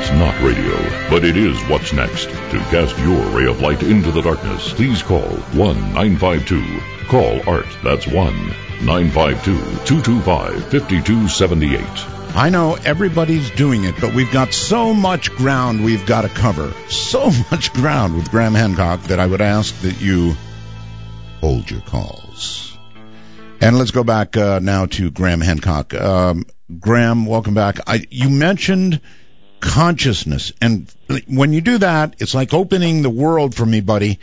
It's not radio, but it is what's next. To cast your ray of light into the darkness, please call 1-952. Call Art. That's 1-952-225-5278. I know everybody's doing it, but we've got so much ground we've got to cover. So much ground with Graham Hancock that I would ask that you hold your calls. And let's go back now to Graham Hancock. Graham, welcome back. You mentioned consciousness, and when you do that, it's like opening the world for me, buddy.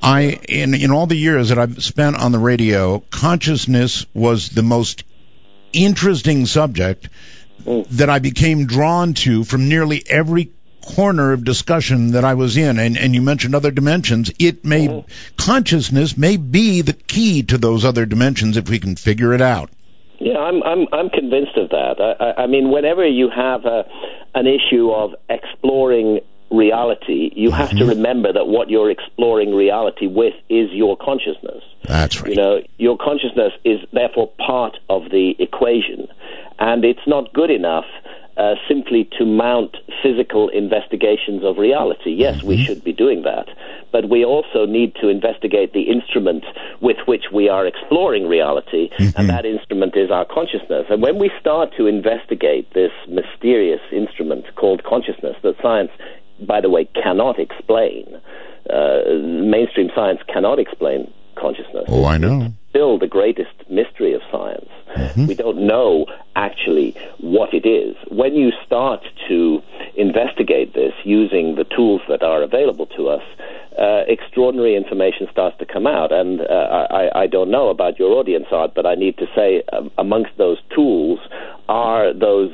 In all the years that I've spent on the radio, consciousness was the most interesting subject that I became drawn to from nearly every corner of discussion that I was in. And you mentioned other dimensions. Consciousness may be the key to those other dimensions if we can figure it out. Yeah, I'm convinced of that. I mean, whenever you have an issue of exploring reality, you have to remember that what you're exploring reality with is your consciousness. That's right. You know, your consciousness is therefore part of the equation, and it's not good enough simply to mount physical investigations of reality. Yes, we should be doing that, but we also need to investigate the instrument with which we are exploring reality, and that instrument is our consciousness. And when we start to investigate this mysterious instrument called consciousness that science, by the way, cannot explain, mainstream science cannot explain consciousness. Oh, I know. It's still the greatest mystery of science. We don't know actually what it is. When you start to investigate this using the tools that are available to us, extraordinary information starts to come out. And I don't know about your audience, Art, but I need to say amongst those tools are those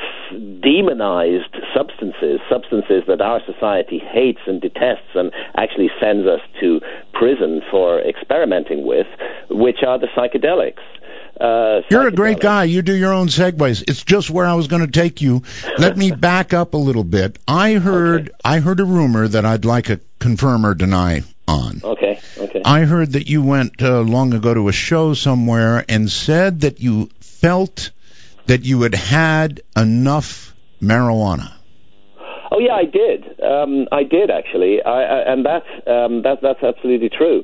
demonized substances that our society hates and detests and actually sends us to prison for experimenting with, which are the psychedelics. You're a great guy. You do your own segues. It's just where I was going to take you. Let me back up a little bit. I heard a rumor that I'd like to confirm or deny on. Okay. I heard that you went long ago to a show somewhere and said that you felt that you had enough marijuana. Oh yeah, I did. I did actually, and that's absolutely true.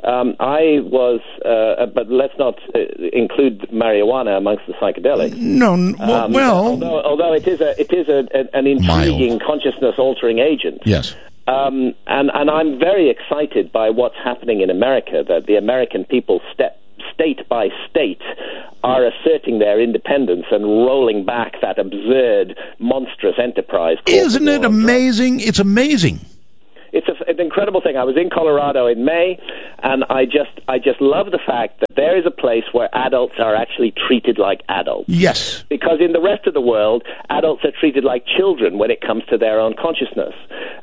I was, but let's not include marijuana amongst the psychedelics. No, well, although it is an intriguing consciousness-altering agent. Yes. And I'm very excited by what's happening in America. That the American people state by state are asserting their independence and rolling back that absurd, monstrous enterprise. Isn't it amazing? It's amazing. It's an incredible thing. I was in Colorado in May, and I just love the fact that there is a place where adults are actually treated like adults. Yes. Because in the rest of the world, adults are treated like children when it comes to their own consciousness.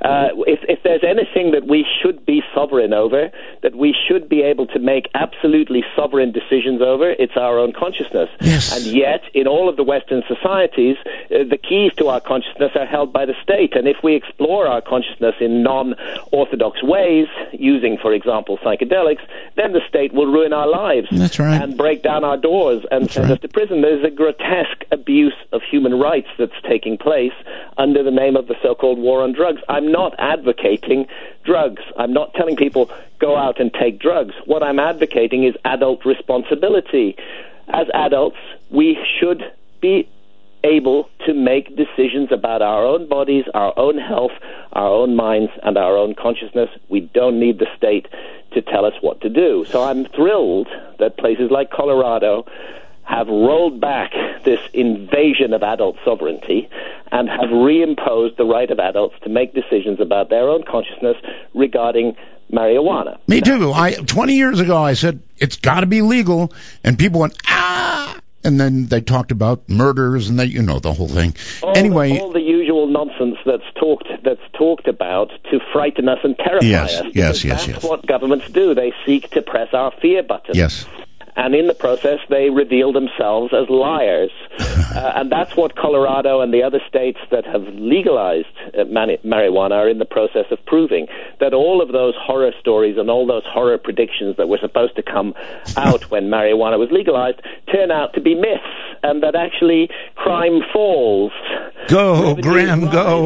If there's anything that we should be sovereign over, that we should be able to make absolutely sovereign decisions over, it's our own consciousness. Yes. And yet, in all of the Western societies, the keys to our consciousness are held by the state. And if we explore our consciousness in non-orthodox ways, using, for example, psychedelics, then the state will ruin our lives. That's right. And break down our doors and send us to prison. There's a grotesque abuse of human rights that's taking place under the name of the so-called war on drugs. I'm not advocating drugs. I'm not telling people go out and take drugs. What I'm advocating is adult responsibility. As adults, we should be able to make decisions about our own bodies, our own health, our own minds, and our own consciousness. We don't need the state to tell us what to do. So I'm thrilled that places like Colorado have rolled back this invasion of adult sovereignty and have reimposed the right of adults to make decisions about their own consciousness regarding marijuana. Me too. 20 years ago I said it's got to be legal, and people went, ah! And then they talked about murders and the whole thing. All the usual nonsense that's talked about to frighten us and terrify us. Yes. That's what governments do. They seek to press our fear button. Yes. And in the process, they reveal themselves as liars. And that's what Colorado and the other states that have legalized marijuana are in the process of proving, that all of those horror stories and all those horror predictions that were supposed to come out when marijuana was legalized turn out to be myths, and that actually crime falls. Go, Graham, go.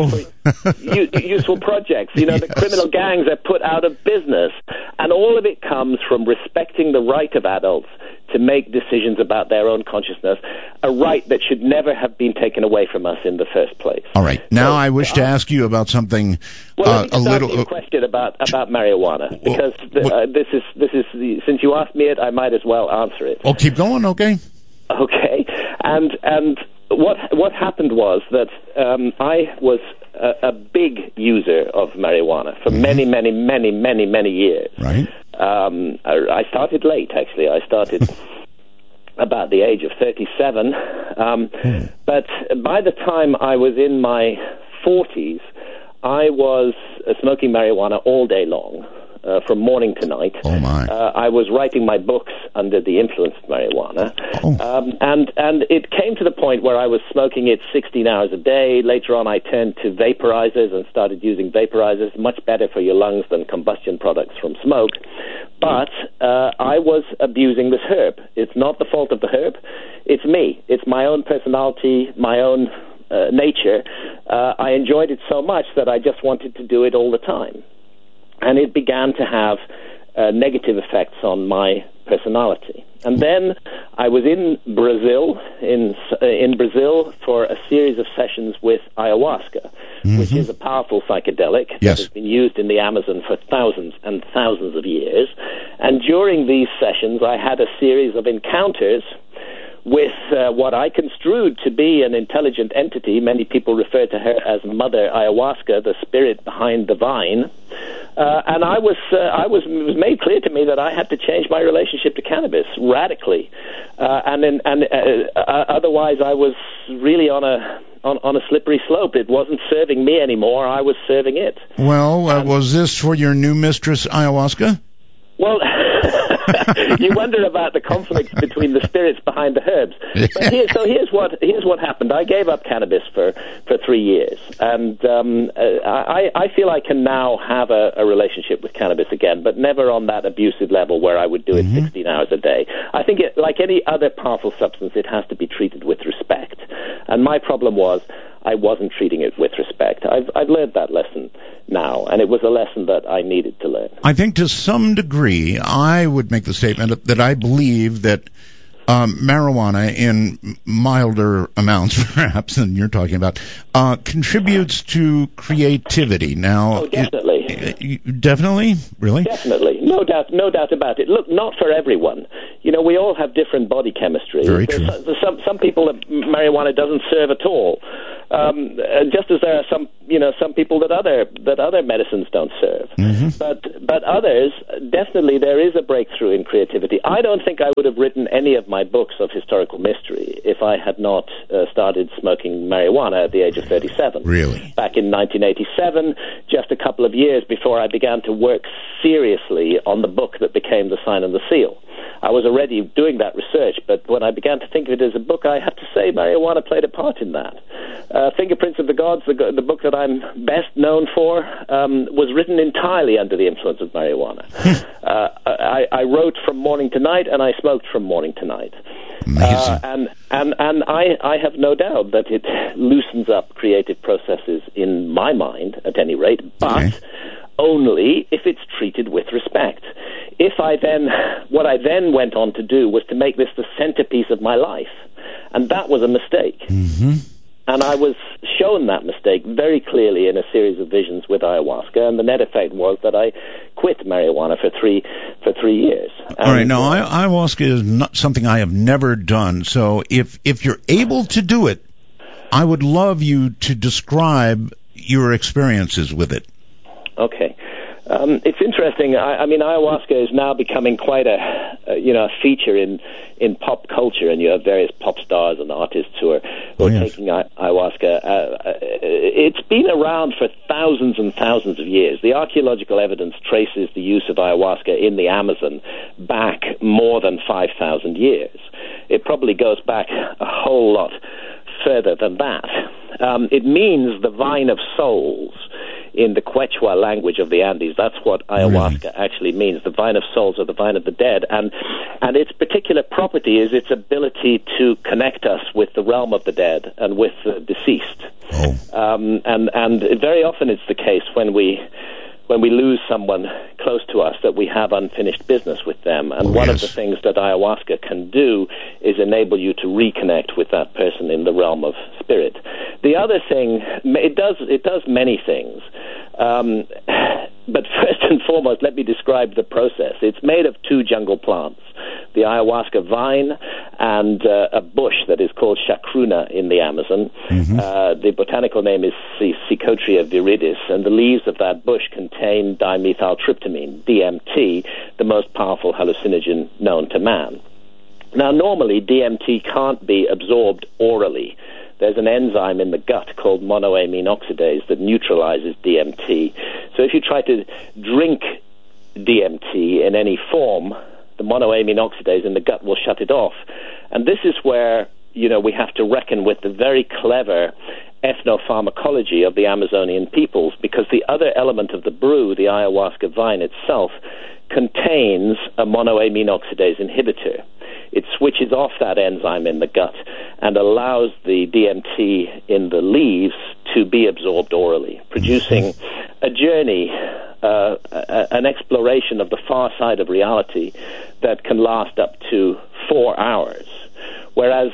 useful projects. You know, the criminal gangs are put out of business. And all of it comes from respecting the right of adults to make decisions about their own consciousness, a right that should never have been taken away from us in the first place. All right. Now I wish to ask you about something let me ask you a question about marijuana, because this is since you asked me it, I might as well answer it. Oh, keep going, okay? Okay. And what happened was that I was a big user of marijuana for many years. Right. I started late, actually. I started about the age of 37. But by the time I was in my 40s, I was smoking marijuana all day long. From morning to night. Oh my! I was writing my books under the influence of marijuana, and it came to the point where I was smoking it 16 hours a day. Later on, I turned to vaporizers and started using vaporizers, much better for your lungs than combustion products from smoke. But I was abusing this herb. It's not the fault of the herb. It's me. It's my own personality, my own nature. I enjoyed it so much that I just wanted to do it all the time. And it began to have negative effects on my personality. And then I was in Brazil, in Brazil for a series of sessions with ayahuasca, which is a powerful psychedelic that has been used in the Amazon for thousands and thousands of years. And during these sessions, I had a series of encounters with what I construed to be an intelligent entity. Many people refer to her as Mother Ayahuasca, the spirit behind the vine. And it was made clear to me that I had to change my relationship to cannabis radically, otherwise I was really on a slippery slope. It wasn't serving me anymore. I was serving it. Well, was this for your new mistress, ayahuasca? Well, you wonder about the conflicts between the spirits behind the herbs. But here's what happened. I gave up cannabis for 3 years, and I feel I can now have a relationship with cannabis again, but never on that abusive level where I would do it 16 hours a day. I think like any other powerful substance, it has to be treated with respect. And my problem was I wasn't treating it with respect. I've learned that lesson now, and it was a lesson that I needed to learn. I think to some degree, I would make the statement that I believe that marijuana, in milder amounts perhaps than you're talking about, contributes to creativity. Now, definitely. Definitely? Really? Definitely. No doubt about it. Look, not for everyone. You know, we all have different body chemistry. Very true. Some people that marijuana doesn't serve at all. Just as there are some people that other medicines don't serve. But others, definitely there is a breakthrough in creativity. I don't think I would have written any of my books of historical mystery if I had not started smoking marijuana at the age of 37. Really? Back in 1987, just a couple of years before I began to work seriously on the book that became The Sign and the Seal. I was already doing that research, but when I began to think of it as a book, I have to say marijuana played a part in that. Fingerprints of the Gods, the book that I'm best known for, was written entirely under the influence of marijuana. I wrote from morning to night, and I smoked from morning to night. Amazing. And I have no doubt that it loosens up creative processes in my mind, at any rate, but only if it's treated with respect. What I then went on to do was to make this the centerpiece of my life, and that was a mistake. And I was shown that mistake very clearly in a series of visions with ayahuasca, and the net effect was that I quit marijuana for 3 years. All right, now ayahuasca is not something I have never done, so if you're able to do it, I would love you to describe your experiences with it. Okay. It's interesting. I mean, ayahuasca is now becoming quite a feature in pop culture, and you have various pop stars and artists who are taking ayahuasca. It's been around for thousands and thousands of years. The archaeological evidence traces the use of ayahuasca in the Amazon back more than 5,000 years. It probably goes back a whole lot further than that. It means the vine of souls. in the Quechua language of the Andes. That's what ayahuasca actually means, the vine of souls or the vine of the dead. And its particular property is its ability to connect us with the realm of the dead and with the deceased. And very often it's the case when we lose someone close to us that we have unfinished business with them. And one of the things that ayahuasca can do is enable you to reconnect with that person in the realm of spirit. The other thing, it does many things. But first and foremost, let me describe the process. It's made of 2 jungle plants, the ayahuasca vine and a bush that is called chacruna in the Amazon. The botanical name is Psychotria viridis, and the leaves of that bush contain dimethyltryptamine, DMT, the most powerful hallucinogen known to man. Now, normally, DMT can't be absorbed orally. There's an enzyme in the gut called monoamine oxidase that neutralizes DMT. So if you try to drink DMT in any form, the monoamine oxidase in the gut will shut it off. And this is where, we have to reckon with the very clever ethnopharmacology of the Amazonian peoples, because the other element of the brew, the ayahuasca vine itself, contains a monoamine oxidase inhibitor. It switches off that enzyme in the gut and allows the DMT in the leaves to be absorbed orally, producing a journey, an exploration of the far side of reality that can last up to 4 hours. Whereas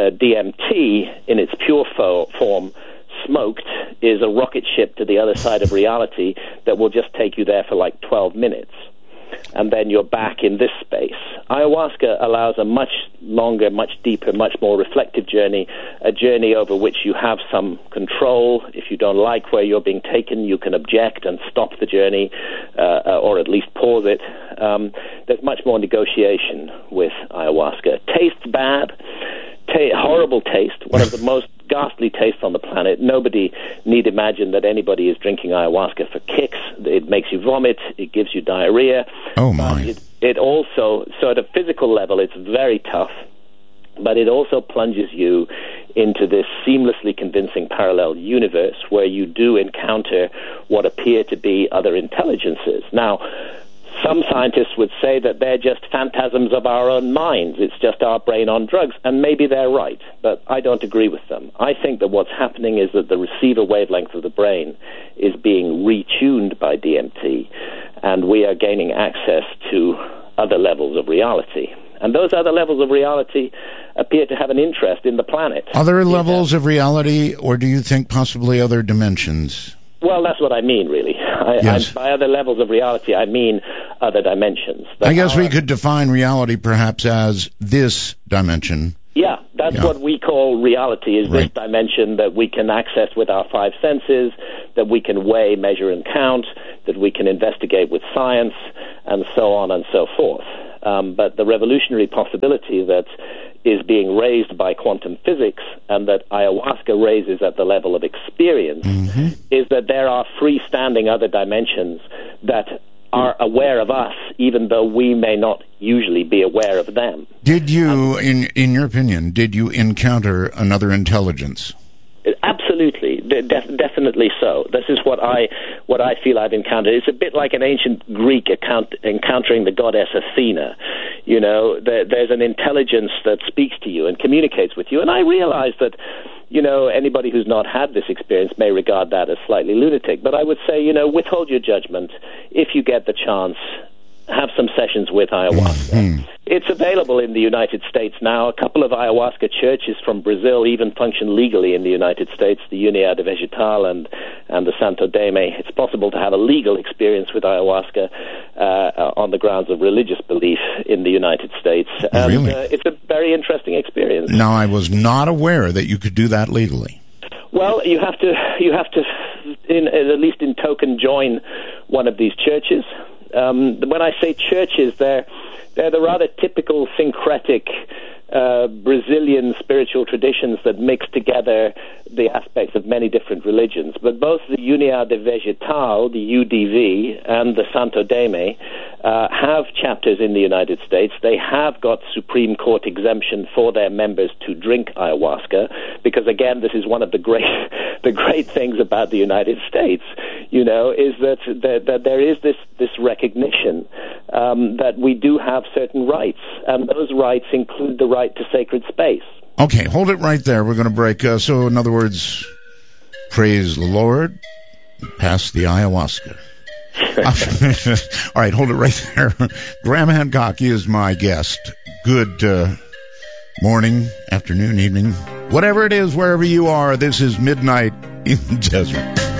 DMT, in its pure form, smoked, is a rocket ship to the other side of reality that will just take you there for like 12 minutes. And then you're back in this space. Ayahuasca allows a much longer, much deeper, much more reflective journey, a journey over which you have some control. If you don't like where you're being taken, you can object and stop the journey, or at least pause it. There's much more negotiation with ayahuasca. Tastes bad, horrible taste, one of the most ghastly tastes on the planet. Nobody need imagine that anybody is drinking ayahuasca for kicks. It makes you vomit. It gives you diarrhea. Oh, my. It also, so at a physical level, it's very tough, but it also plunges you into this seamlessly convincing parallel universe where you do encounter what appear to be other intelligences. Now, some scientists would say that they're just phantasms of our own minds. It's just our brain on drugs, and maybe they're right, but I don't agree with them. I think that what's happening is that the receiver wavelength of the brain is being retuned by DMT, and we are gaining access to other levels of reality. And those other levels of reality appear to have an interest in the planet. Other levels of reality, or do you think possibly other dimensions? Well, that's what I mean, really. By other levels of reality, I mean other dimensions. I guess we could define reality perhaps as this dimension. Yeah, that's what we call reality, is this dimension that we can access with our 5 senses, that we can weigh, measure, and count, that we can investigate with science, and so on and so forth. But the revolutionary possibility that is being raised by quantum physics and that ayahuasca raises at the level of experience is that there are freestanding other dimensions that are aware of us, even though we may not usually be aware of them. Did you, in your opinion, did you encounter another intelligence? Absolutely, definitely so. This is what I feel I've encountered. It's a bit like an ancient Greek encountering the goddess Athena. You know, there's an intelligence that speaks to you and communicates with you. And I realize that, anybody who's not had this experience may regard that as slightly lunatic. But I would say, withhold your judgment if you get the chance. Have some sessions with ayahuasca. It's available in the United States now. A couple of ayahuasca churches from Brazil even function legally in the United States, the Unidad Vegetal and the Santo Daime. It's possible to have a legal experience with ayahuasca on the grounds of religious belief in the United States. And really? It's a very interesting experience. Now, I was not aware that you could do that legally. Well, you have to, at least in token, join one of these churches. When I say churches, they're the rather typical syncretic Brazilian spiritual traditions that mix together the aspects of many different religions. But both the Unidad Vegetal, the UDV, and the Santo Daime have chapters in the United States. They have got Supreme Court exemption for their members to drink ayahuasca, because again, this is one of the great things about the United States. is that there is this recognition that we do have certain rights, and those rights include the right to sacred space. Okay, hold it right there. We're going to break. So, in other words, praise the Lord, pass the ayahuasca. All right, hold it right there. Graham Hancock is my guest. Good morning, afternoon, evening, whatever it is, wherever you are. This is Midnight in the Desert.